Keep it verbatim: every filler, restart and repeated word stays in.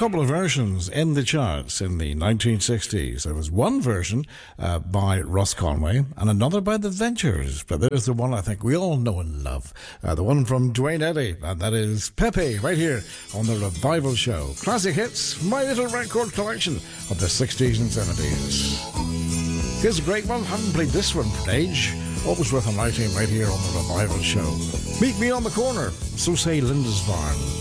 couple of versions in the charts in the nineteen sixties. There was one version uh, by Russ Conway and another by The Ventures. But there's the one I think we all know and love. Uh, the one from Duane Eddy, and that is Pepe, right here on The Revival Show. Classic hits, my little record collection of the sixties and seventies. Here's a great one. Haven't played this one for age. Always worth a night in right here on The Revival Show. Meet me on the corner, so say Lindisfarne.